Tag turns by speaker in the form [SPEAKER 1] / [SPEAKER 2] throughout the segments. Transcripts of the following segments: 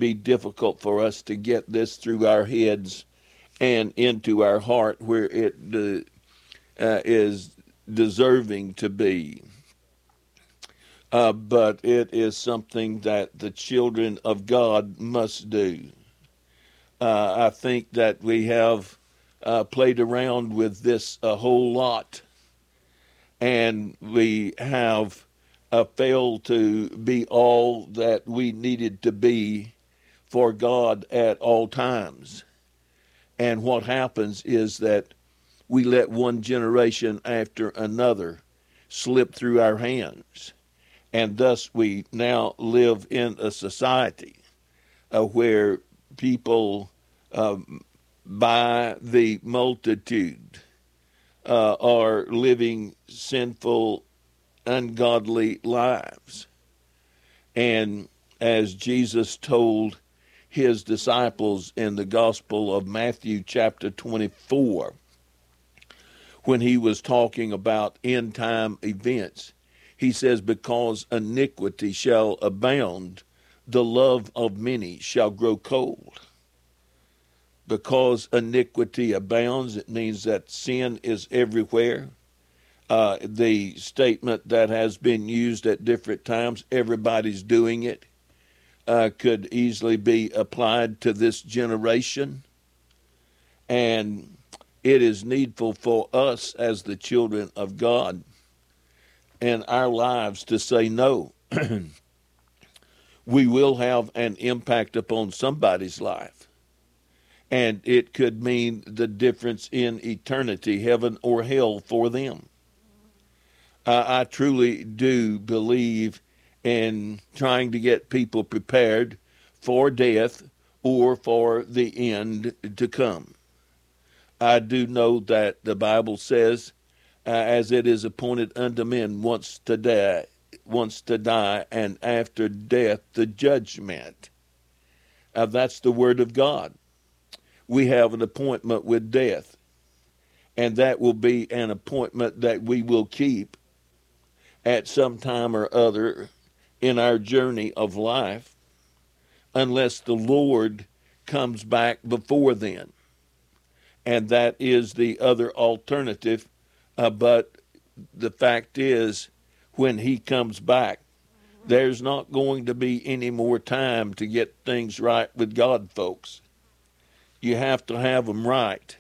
[SPEAKER 1] be difficult for us to get this through our heads and into our heart where it is deserving to be. But it is something that the children of God must do. I think that we have played around with this a whole lot, and we have failed to be all that we needed to be for God at all times. And what happens is that we let one generation after another slip through our hands. And thus we now live in a society where people by the multitude are living sinful, ungodly lives. And as Jesus told his disciples in the Gospel of Matthew chapter 24, when he was talking about end time events, he says, because iniquity shall abound, the love of many shall grow cold. Because iniquity abounds, it means that sin is everywhere. The statement that has been used at different times, everybody's doing it, could easily be applied to this generation. And it is needful for us as the children of God in our lives to say no. We will have an impact upon somebody's life. And it could mean the difference in eternity, heaven or hell for them. I truly do believe in trying to get people prepared for death or for the end to come. I do know that the Bible says, as it is appointed unto men once to die, and after death the judgment. That's the word of God. We have an appointment with death, and that will be an appointment that we will keep at some time or other in our journey of life, unless the Lord comes back before then. And that is the other alternative. But the fact is, when he comes back, there's not going to be any more time to get things right with God, folks. You have to have them right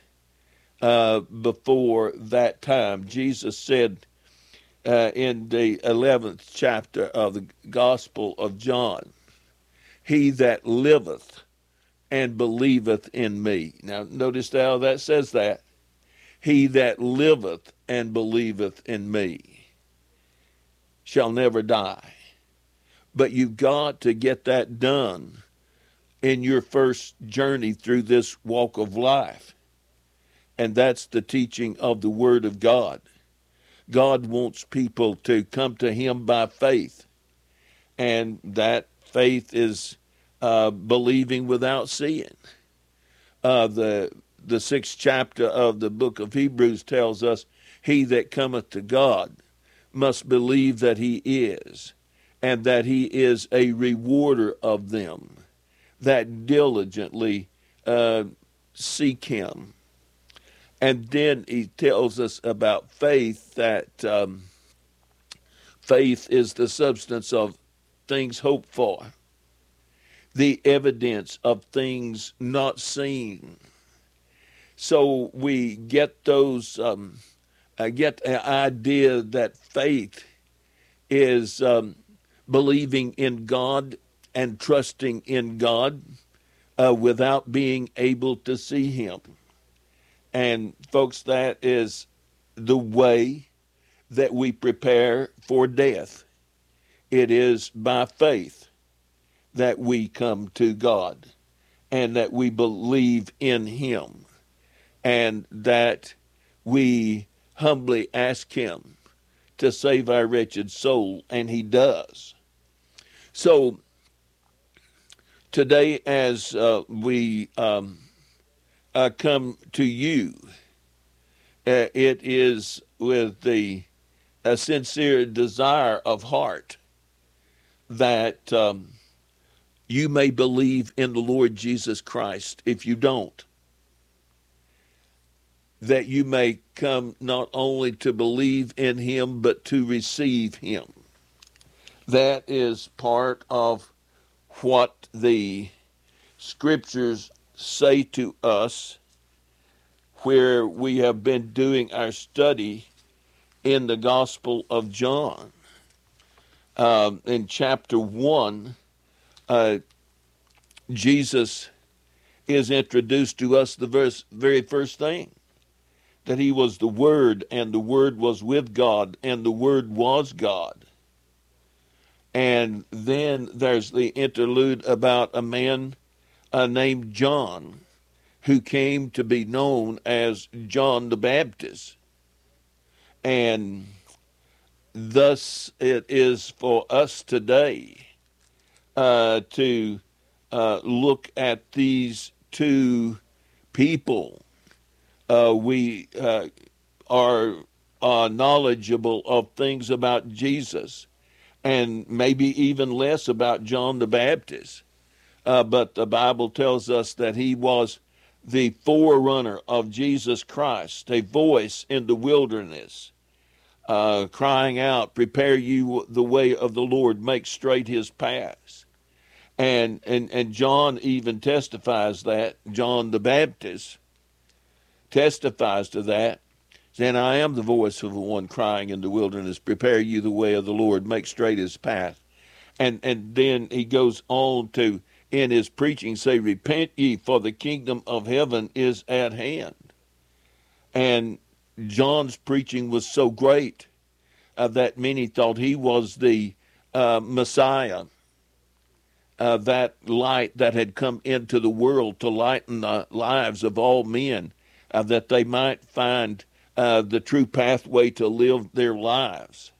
[SPEAKER 1] before that time. Jesus said in the 11th chapter of the Gospel of John, he that liveth and believeth in me. Now, notice how that says that. He that liveth and believeth in me shall never die. But you've got to get that done in your first journey through this walk of life. And that's the teaching of the Word of God. God wants people to come to him by faith. And that faith is believing without seeing. The 6th chapter of the book of Hebrews tells us, he that cometh to God must believe that he is, and that he is a rewarder of them that diligently seek him. And then he tells us about faith, that faith is the substance of things hoped for, the evidence of things not seen. So we get those, get an idea that faith is believing in God and trusting in God without being able to see him. And folks, that is the way that we prepare for death. It is by faith that we come to God and that we believe in him and that we humbly ask him to save our wretched soul, and he does. So today, as we come to you, it is with the sincere desire of heart that you may believe in the Lord Jesus Christ. If you don't, that you may come not only to believe in him, but to receive him. That is part of what the scriptures say to us, where we have been doing our study in the Gospel of John. In chapter 1, Jesus is introduced to us the very first thing, that he was the Word, and the Word was with God, and the Word was God. And then there's the interlude about a man named John, who came to be known as John the Baptist. And thus it is for us today to look at these two people. We are knowledgeable of things about Jesus, and maybe even less about John the Baptist. But the Bible tells us that he was the forerunner of Jesus Christ, a voice in the wilderness, crying out, "Prepare you the way of the Lord, make straight his paths." And John even testifies that, John the Baptist testifies to that, saying, "I am the voice of the one crying in the wilderness, prepare you the way of the Lord, make straight his path." And then he goes on to, in his preaching, say, "Repent ye, for the kingdom of heaven is at hand." And John's preaching was so great that many thought he was the Messiah, that light that had come into the world to lighten the lives of all men, that they might find the true pathway to live their lives.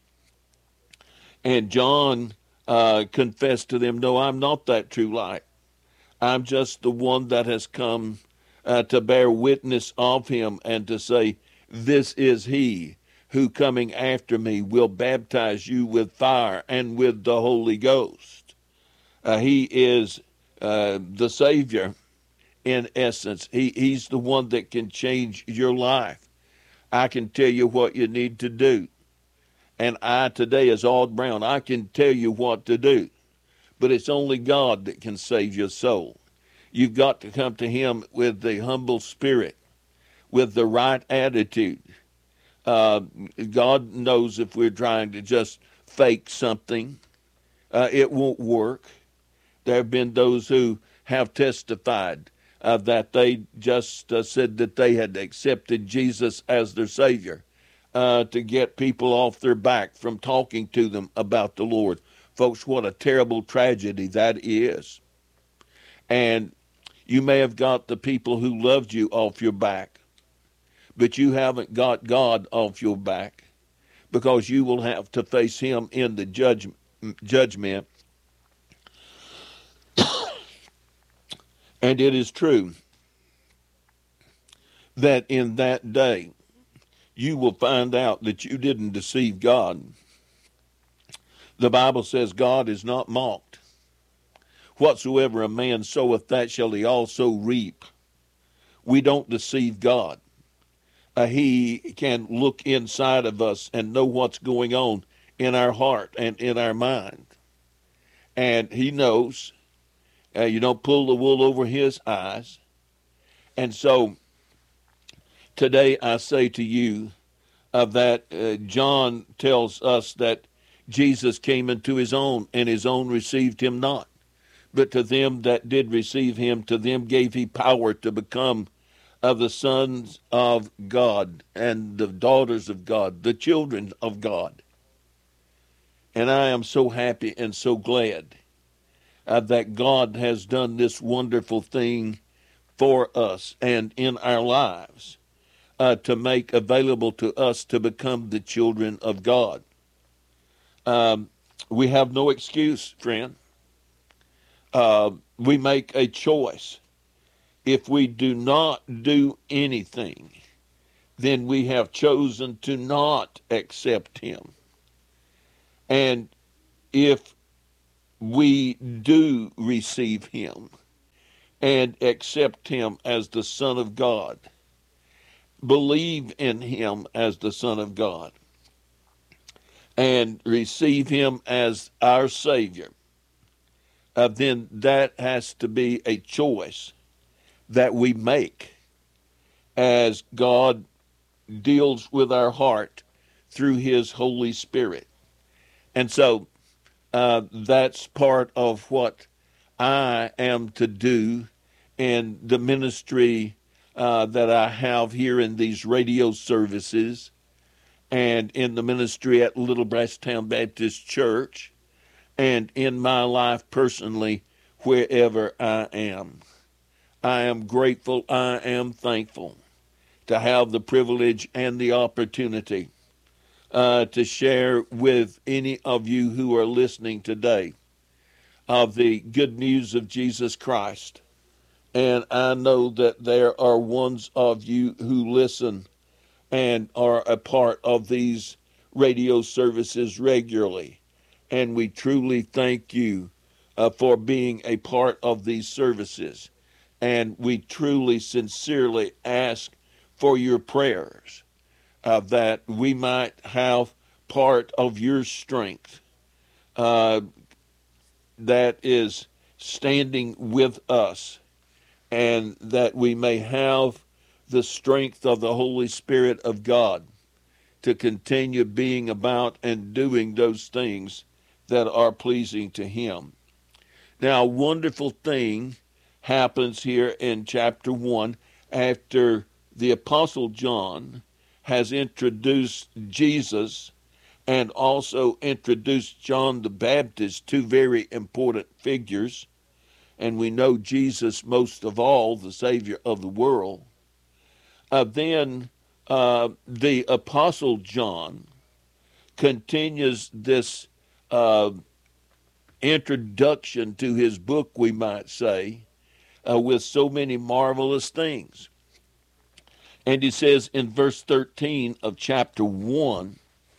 [SPEAKER 1] And John confessed to them, "No, I'm not that true light. I'm just the one that has come to bear witness of him and to say, this is he who coming after me will baptize you with fire and with the Holy Ghost." He is the Savior in essence. He's the one that can change your life. I can tell you what you need to do. And I today, as Aud Brown, I can tell you what to do. But it's only God that can save your soul. You've got to come to him with the humble spirit, with the right attitude. God knows if we're trying to just fake something, it won't work. There have been those who have testified that they just said that they had accepted Jesus as their Savior to get people off their back from talking to them about the Lord. Folks, what a terrible tragedy that is. And you may have got the people who loved you off your back, but you haven't got God off your back, because you will have to face him in the judgment. And it is true that in that day, you will find out that you didn't deceive God. The Bible says God is not mocked. Whatsoever a man soweth, that shall he also reap. We don't deceive God. He can look inside of us and know what's going on in our heart and in our mind. And he knows. You don't pull the wool over his eyes. And so today I say to you that John tells us that Jesus came into his own, and his own received him not. But to them that did receive him, to them gave he power to become of the sons of God and the daughters of God, the children of God. And I am so happy and so glad that God has done this wonderful thing for us and in our lives to make available to us to become the children of God. We have no excuse, friend. We make a choice. If we do not do anything, then we have chosen to not accept him. And if we do receive him and accept him as the Son of God, believe in him as the Son of God, and receive him as our Savior, then that has to be a choice that we make as God deals with our heart through his Holy Spirit. And so that's part of what I am to do in the ministry that I have here in these radio services and in the ministry at Little Brasstown Baptist Church and in my life personally wherever I am. I am grateful, I am thankful to have the privilege and the opportunity to share with any of you who are listening today of the good news of Jesus Christ. And I know that there are ones of you who listen and are a part of these radio services regularly. And we truly thank you for being a part of these services. And we truly, sincerely ask for your prayers that we might have part of your strength that is standing with us, and that we may have the strength of the Holy Spirit of God to continue being about and doing those things that are pleasing to him. Now, a wonderful thing happens here in chapter 1 after the Apostle John has introduced Jesus and also introduced John the Baptist, two very important figures. And we know Jesus most of all, the Savior of the world. Then the Apostle John continues this introduction to his book, we might say, with so many marvelous things. And he says in verse 13 of chapter 1,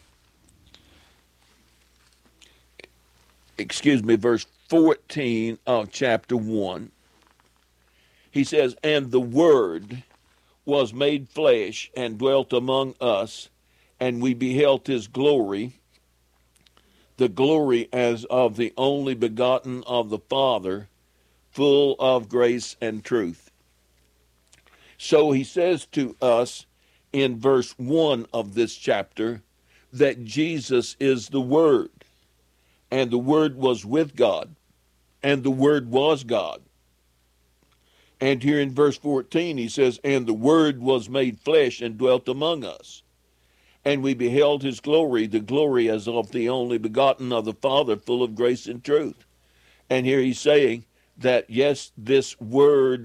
[SPEAKER 1] verse 14 of chapter 1, he says, "And the Word was made flesh and dwelt among us, and we beheld his glory, the glory as of the only begotten of the Father, full of grace and truth." So he says to us in verse 1 of this chapter that Jesus is the Word, and the Word was with God, and the Word was God. And here in verse 14 he says, "And the Word was made flesh and dwelt among us, and we beheld his glory, the glory as of the only begotten of the Father, full of grace and truth." And here he's saying that, yes, this Word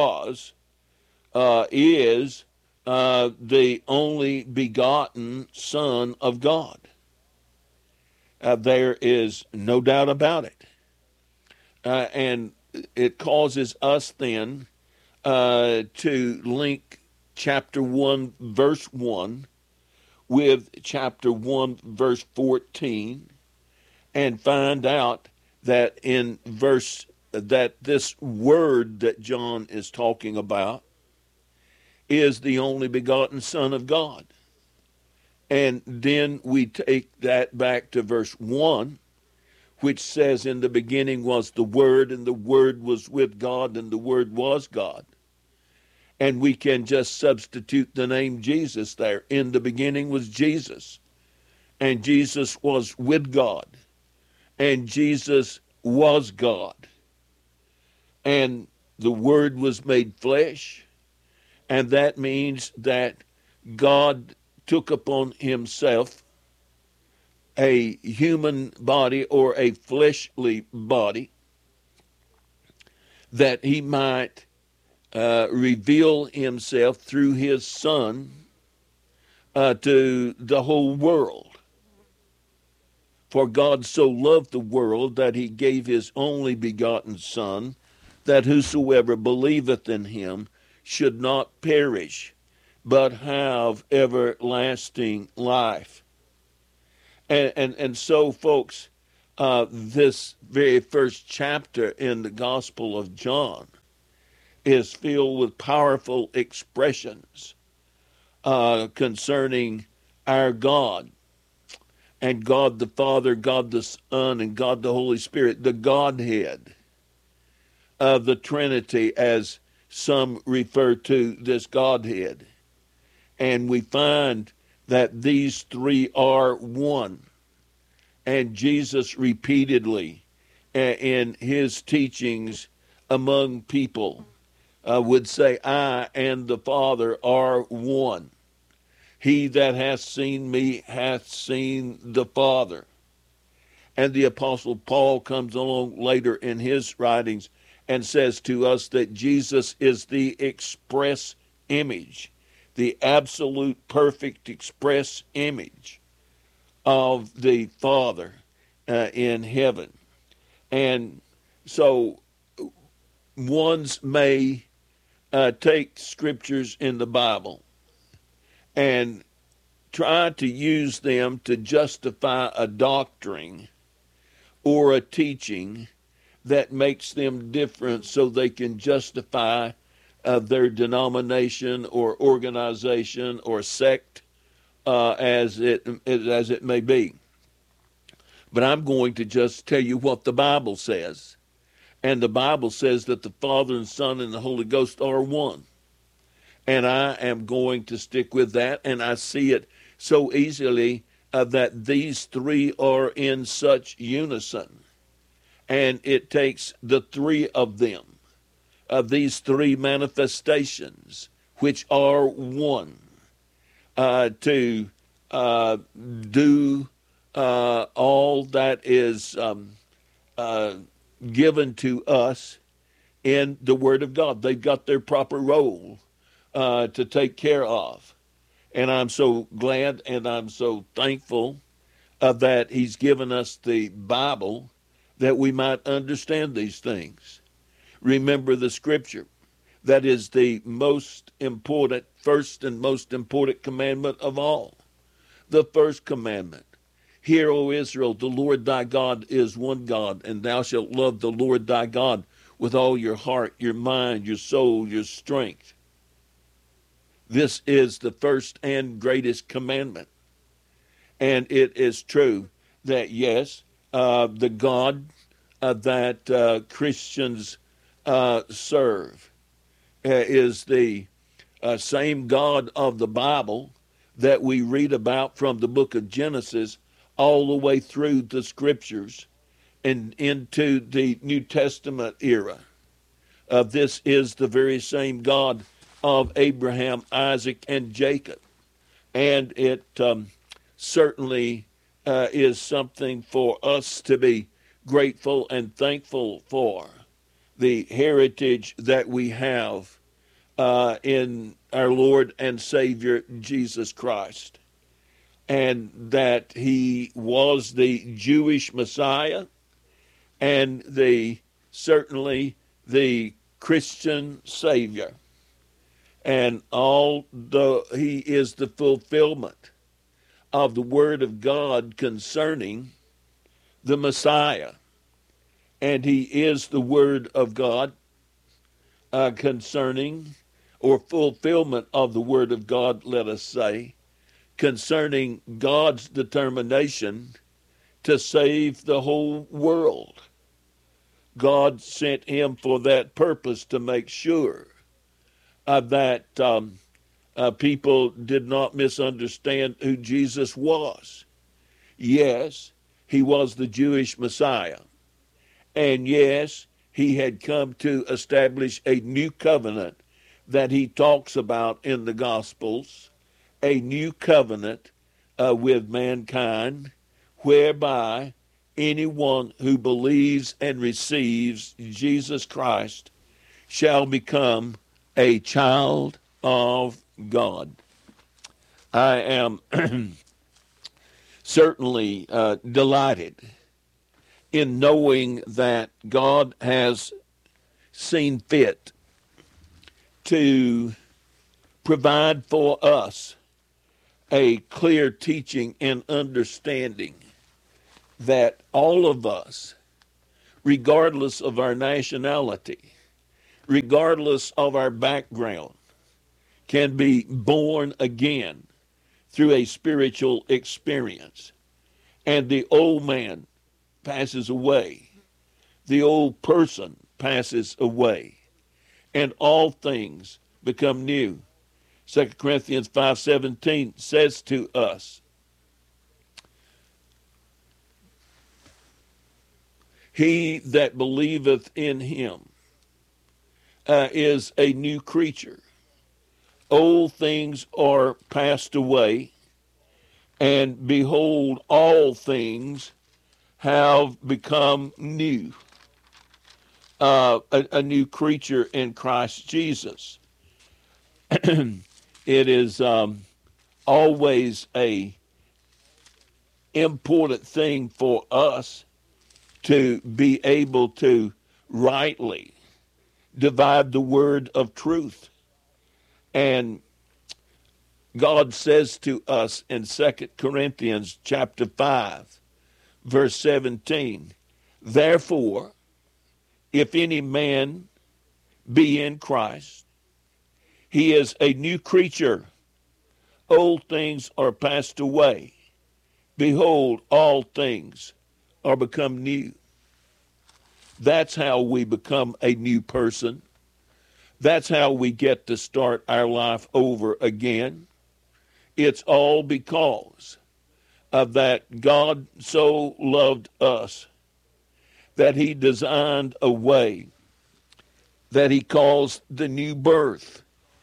[SPEAKER 1] is the only begotten Son of God. There is no doubt about it. And it causes us then to link chapter 1, verse 1 with chapter 1, verse 14, and find out that that this Word that John is talking about is the only begotten Son of God. And then we take that back to verse 1, which says, "In the beginning was the Word, and the Word was with God, and the Word was God." And we can just substitute the name Jesus there. In the beginning was Jesus, and Jesus was with God, and Jesus was God. And the Word was made flesh, and that means that God took upon himself a human body or a fleshly body that he might reveal himself through his Son to the whole world. For God so loved the world that he gave his only begotten Son, that whosoever believeth in him should not perish, but have everlasting life. And so, folks, this very first chapter in the Gospel of John is filled with powerful expressions concerning our God and God the Father, God the Son, and God the Holy Spirit, the Godhead of the Trinity, as some refer to this Godhead. And we find that these three are one. And Jesus repeatedly in his teachings among people would say, I and the Father are one. He that hath seen me hath seen the Father. And the Apostle Paul comes along later in his writings and says to us that Jesus is the express image, the absolute perfect express image of the Father in heaven. And so ones may take scriptures in the Bible and try to use them to justify a doctrine or a teaching that makes them different so they can justify their denomination or organization or sect as it may be. But I'm going to just tell you what the Bible says. And the Bible says that the Father and Son and the Holy Ghost are one. And I am going to stick with that. And I see it so easily that these three are in such unison. And it takes the three of them, these three manifestations, which are one, to do all that is given to us in the Word of God. They've got their proper role to take care of. And I'm so glad and I'm so thankful that he's given us the Bible that we might understand these things. Remember the scripture. That is the most important, first and most important commandment of all. The first commandment. Hear, O Israel, the Lord thy God is one God, and thou shalt love the Lord thy God with all your heart, your mind, your soul, your strength. This is the first and greatest commandment. And it is true that, yes, the God that Christians serve is the same God of the Bible that we read about from the book of Genesis all the way through the scriptures and into the New Testament era. This is the very same God of Abraham, Isaac, and Jacob. And it certainly is something for us to be grateful and thankful for, the heritage that we have in our Lord and Savior Jesus Christ, and that he was the Jewish Messiah and certainly the Christian Savior. And although he is the fulfillment of the Word of God concerning the Messiah, and he is the Word of God concerning, or fulfillment of the Word of God, let us say, concerning God's determination to save the whole world. God sent him for that purpose, to make sure that people did not misunderstand who Jesus was. Yes, he was the Jewish Messiah. And yes, he had come to establish a new covenant that he talks about in the Gospels, a new covenant with mankind, whereby anyone who believes and receives Jesus Christ shall become a child of God. I am certainly delighted in knowing that God has seen fit to provide for us a clear teaching and understanding that all of us, regardless of our nationality, regardless of our background, can be born again through a spiritual experience. And the old man passes away. The old person passes away. And all things become new. 2 Corinthians 5:17 says to us, he that believeth in him is a new creature. Old things are passed away, and behold, all things have become new. A new creature in Christ Jesus. It is always a important thing for us to be able to rightly divide the word of truth. And God says to us in 2 Corinthians chapter 5, verse 17, therefore, if any man be in Christ, he is a new creature. Old things are passed away. Behold, all things are become new. That's how we become a new person. That's how we get to start our life over again. It's all because of that God so loved us that he designed a way that he calls the new birth.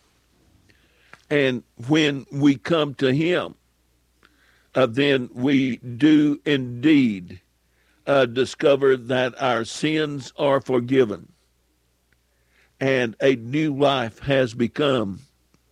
[SPEAKER 1] And when we come to him, then we do indeed discover that our sins are forgiven and a new life has begun.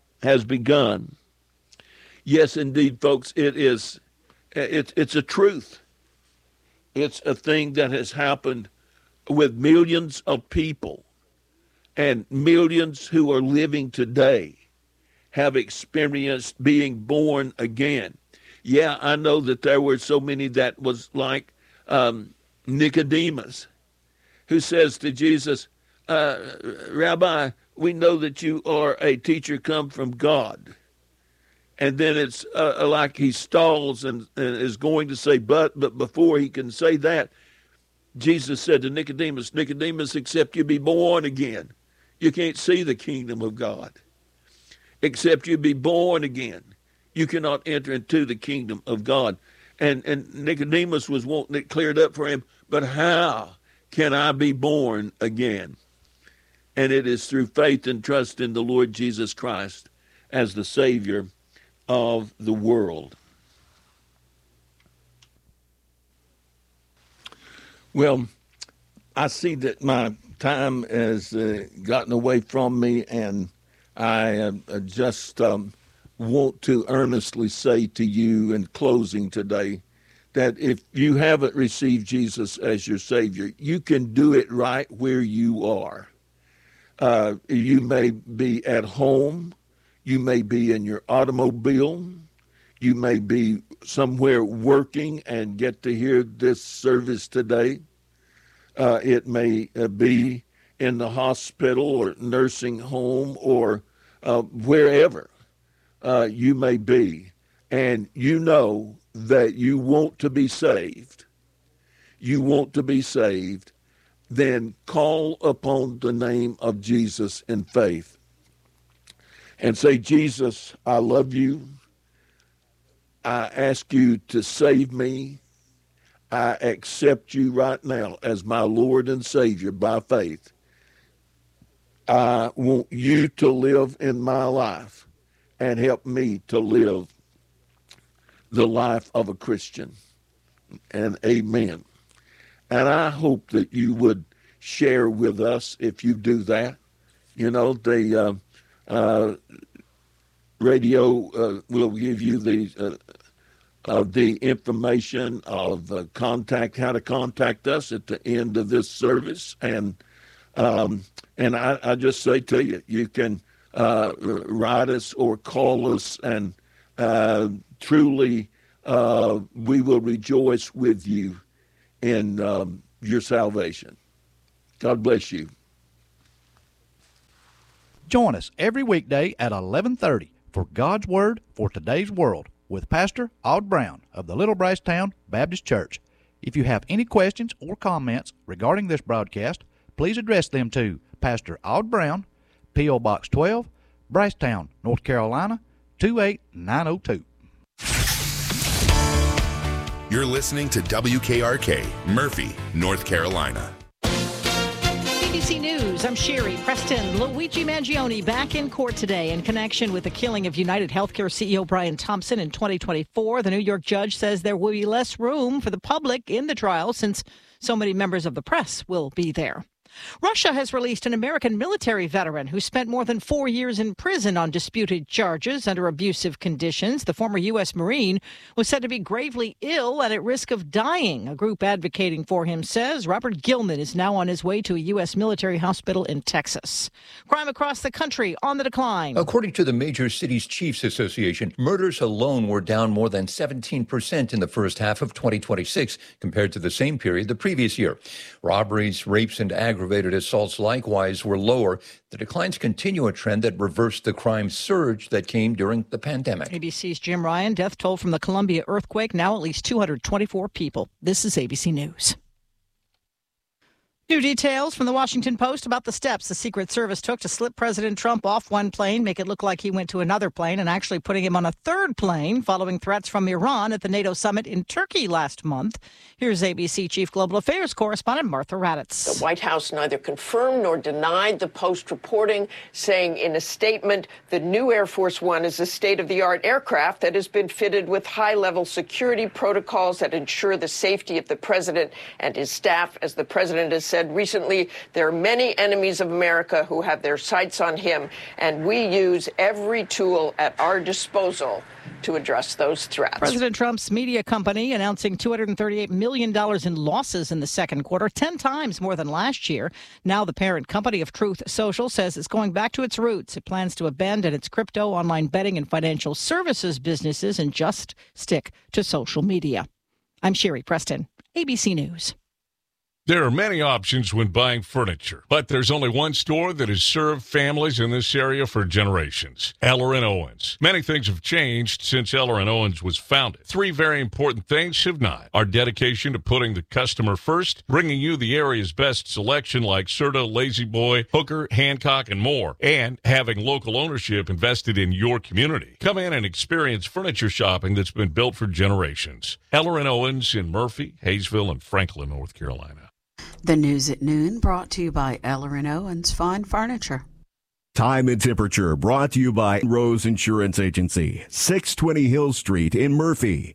[SPEAKER 1] Yes, indeed, folks, it's a truth. It's a thing that has happened with millions of people, and millions who are living today have experienced being born again. Yeah, I know that there were so many that was like Nicodemus, who says to Jesus, Rabbi, we know that you are a teacher come from God. And then it's like he stalls and is going to say, but before he can say that, Jesus said to Nicodemus, Nicodemus, except you be born again, you can't see the kingdom of God. Except you be born again, you cannot enter into the kingdom of God. And Nicodemus was wanting it cleared up for him, but how can I be born again? And it is through faith and trust in the Lord Jesus Christ as the Savior of the world. Well, I see that my time has gotten away from me, and I just want to earnestly say to you in closing today that if you haven't received Jesus as your Savior, you can do it right where you are. You may be at home. You may be in your automobile. You may be somewhere working and get to hear this service today. It may be in the hospital or nursing home or wherever you may be. And you know that you want to be saved. You want to be saved. Then call upon the name of Jesus in faith. And say, Jesus, I love you. I ask you to save me. I accept you right now as my Lord and Savior by faith. I want you to live in my life and help me to live the life of a Christian. And amen. And I hope that you would share with us if you do that. You know, the radio will give you the information of how to contact us at the end of this service. And I just say to you, you can write us or call us, and truly we will rejoice with you in your salvation. God bless you.
[SPEAKER 2] Join us every weekday at 11:30 for God's Word for Today's World with Pastor Aud Brown of the Little Brasstown Baptist Church. If you have any questions or comments regarding this broadcast, please address them to Pastor Aud Brown, P.O. Box 12, Brasstown, North Carolina, 28902.
[SPEAKER 3] You're listening to WKRK, Murphy, North Carolina.
[SPEAKER 4] ABC News, I'm Sherry Preston. Luigi Mangione back in court today in connection with the killing of United Healthcare CEO Brian Thompson in 2024. The New York judge says there will be less room for the public in the trial since so many members of the press will be there. Russia has released an American military veteran who spent more than 4 years in prison on disputed charges under abusive conditions. The former U.S. Marine was said to be gravely ill and at risk of dying. A group advocating for him says Robert Gilman is now on his way to a U.S. military hospital in Texas. Crime across the country on the decline.
[SPEAKER 5] According to the Major Cities Chiefs Association, murders alone were down more than 17% in the first half of 2026 compared to the same period the previous year. Robberies, rapes, and aggravated assaults likewise were lower. The declines continue a trend that reversed the crime surge that came during the pandemic.
[SPEAKER 4] ABC's Jim Ryan. Death toll from the Columbia earthquake, now at least 224 people. This is ABC News. New details from the Washington Post about the steps the Secret Service took to slip President Trump off one plane, make it look like he went to another plane, and actually putting him on a third plane following threats from Iran at the NATO summit in Turkey last month. Here's ABC Chief Global Affairs correspondent Martha Raddatz.
[SPEAKER 6] The White House neither confirmed nor denied the Post reporting, saying in a statement the new Air Force One is a state-of-the-art aircraft that has been fitted with high-level security protocols that ensure the safety of the president and his staff. As the president has said recently, there are many enemies of America who have their sights on him, and we use every tool at our disposal to address those threats.
[SPEAKER 4] President Trump's media company announcing $238 million in losses in the second quarter, 10 times more than last year. Now the parent company of Truth Social says it's going back to its roots. It plans to abandon its crypto, online betting, and financial services businesses and just stick to social media. I'm Sherry Preston, ABC News.
[SPEAKER 7] There are many options when buying furniture, but there's only one store that has served families in this area for generations, Eller & Owens. Many things have changed since Eller & Owens was founded. Three very important things have not. Our dedication to putting the customer first, bringing you the area's best selection like Serta, Lazy Boy, Hooker, Hancock, and more, and having local ownership invested in your community. Come in and experience furniture shopping that's been built for generations. Eller & Owens in Murphy, Hayesville, and Franklin, North Carolina.
[SPEAKER 8] The news at noon brought to you by Eller & Owens Fine Furniture.
[SPEAKER 9] Time and temperature brought to you by Rose Insurance Agency, 620 Hill Street in Murphy,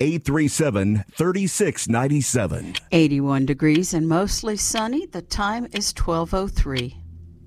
[SPEAKER 9] 837-3697.
[SPEAKER 8] 81 degrees and mostly sunny. The time is 12:03.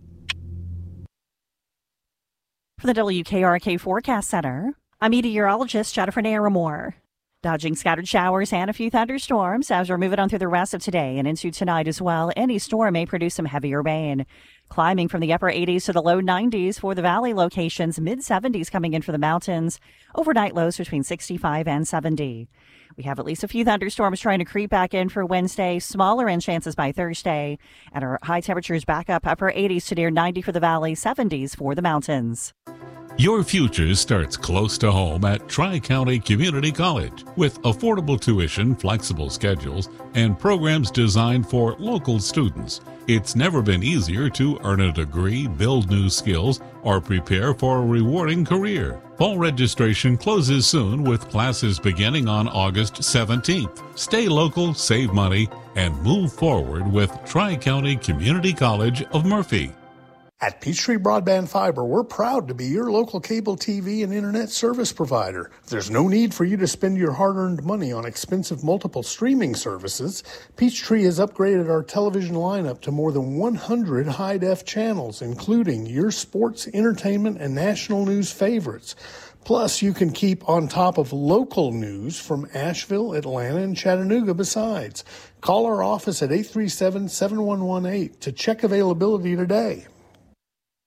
[SPEAKER 10] For the WKRK Forecast Center, I'm meteorologist Jennifer Naramore. Dodging scattered showers and a few thunderstorms as we're moving on through the rest of today and into tonight as well. Any storm may produce some heavier rain. Climbing from the upper 80s to the low 90s for the valley locations, mid-70s coming in for the mountains. Overnight lows between 65 and 70. We have at least a few thunderstorms trying to creep back in for Wednesday, smaller in chances by Thursday. And our high temperatures back up upper 80s to near 90 for the valley, 70s for the mountains.
[SPEAKER 11] Your future starts close to home at Tri-County Community College with affordable tuition, flexible schedules, and programs designed for local students. It's never been easier to earn a degree, build new skills, or prepare for a rewarding career. Fall registration closes soon with classes beginning on August 17th. Stay local, save money, and move forward with Tri-County Community College of Murphy.
[SPEAKER 12] At Peachtree Broadband Fiber, we're proud to be your local cable TV and internet service provider. There's no need for you to spend your hard-earned money on expensive multiple streaming services. Peachtree has upgraded our television lineup to more than 100 high-def channels, including your sports, entertainment, and national news favorites. Plus, you can keep on top of local news from Asheville, Atlanta, and Chattanooga besides. Call our office at 837-7118 to check availability today.